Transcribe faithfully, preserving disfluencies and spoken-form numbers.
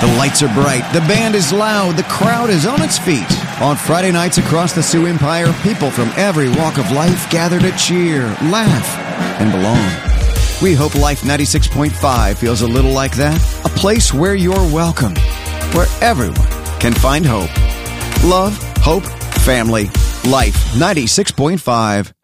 lights are bright, the band is loud, the crowd is on its feet. On Friday nights across the Sioux Empire, people from every walk of life gather to cheer, laugh, and belong. We hope Life ninety-six point five feels a little like that. A place where you're welcome, where everyone can find hope. Love, hope, family. Life ninety-six point five.